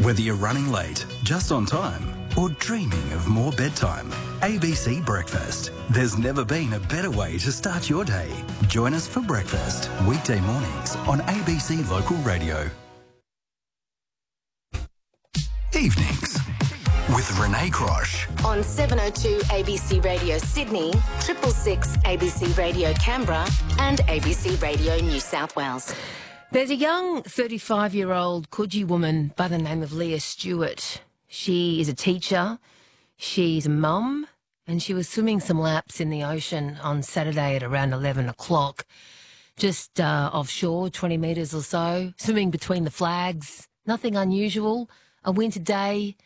Whether you're running late, just on time, or dreaming of more bedtime, ABC Breakfast. There's never been a better way to start your day. Join us for breakfast, weekday mornings on ABC Local Radio. Evenings with Renee Crosh. On 702 ABC Radio Sydney, 666 ABC Radio Canberra and ABC Radio New South Wales. There's a young 35-year-old Coogee woman by the name of Leah Stewart. She is a teacher, she's a mum, and she was swimming some laps in the ocean on Saturday at around 11 o'clock, just offshore, 20 metres or so, swimming between the flags. Nothing unusual. A winter day,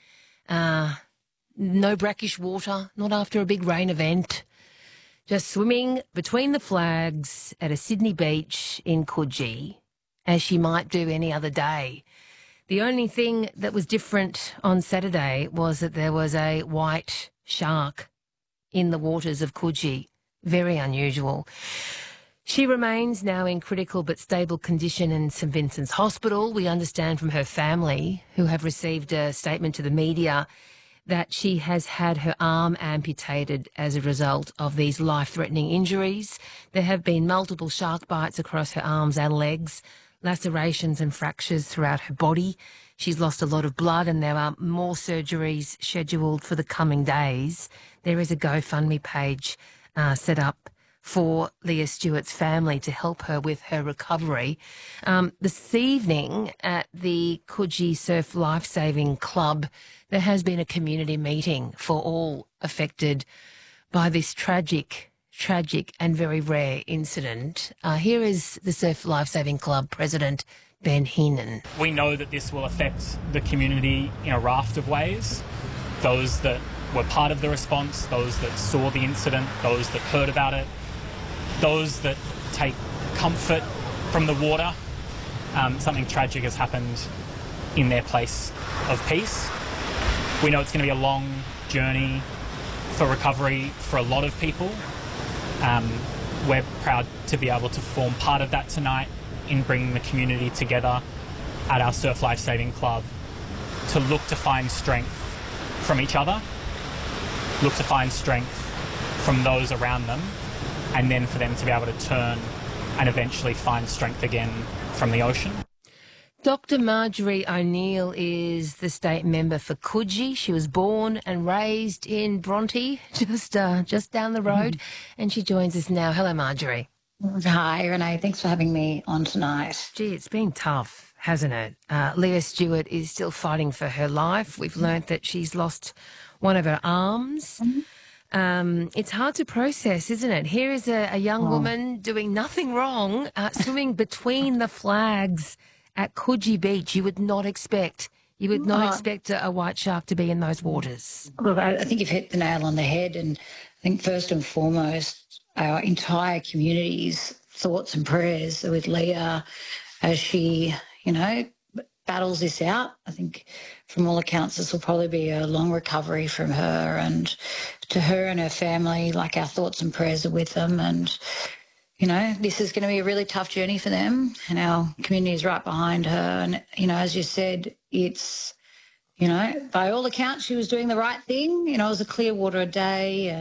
no brackish water, not after a big rain event. Just swimming between the flags at a Sydney beach in Coogee, as she might do any other day. The only thing that was different on Saturday was that there was a white shark in the waters of Coogee. Very unusual. She remains now in critical but stable condition in St Vincent's Hospital. We understand from her family, who have received a statement to the media, that she has had her arm amputated as a result of these life-threatening injuries. There have been multiple shark bites across her arms and legs, lacerations and fractures throughout her body. She's lost a lot of blood and there are more surgeries scheduled for the coming days. There is a GoFundMe page set up for Leah Stewart's family to help her with her recovery. This evening at the Coogee Surf Lifesaving Club, there has been a community meeting for all affected by this tragic and very rare incident. Here is the Surf Lifesaving Club President, Ben Heenan. We know that this will affect the community in a raft of ways. Those that were part of the response, those that saw the incident, those that heard about it, those that take comfort from the water. Something tragic has happened in their place of peace. We know it's going to be a long journey for recovery for a lot of people. We're proud to be able to form part of that tonight in bringing the community together at our Surf Lifesaving Club to look to find strength from each other, look to find strength from those around them, and then for them to be able to turn and eventually find strength again from the ocean. Dr. Marjorie O'Neill is the state member for Coogee. She was born and raised in Bronte, just down the road, and she joins us now. Hello, Marjorie. Hi, Renee. Thanks for having me on tonight. Gee, it's been tough, hasn't it? Leah Stewart is still fighting for her life. We've learnt that she's lost one of her arms. It's hard to process, isn't it? Here is a young woman doing nothing wrong, swimming between the flags at Coogee Beach. You would not expect a white shark to be in those waters. Look, I think you've hit the nail on the head, and I think first and foremost, our entire community's thoughts and prayers are with Leah as she, battles this out. I think from all accounts this will probably be a long recovery from her, and to her and her family, like, our thoughts and prayers are with them, and this is going to be a really tough journey for them, and our community is right behind her. And, as you said, it's, by all accounts, she was doing the right thing. It was a clear water day.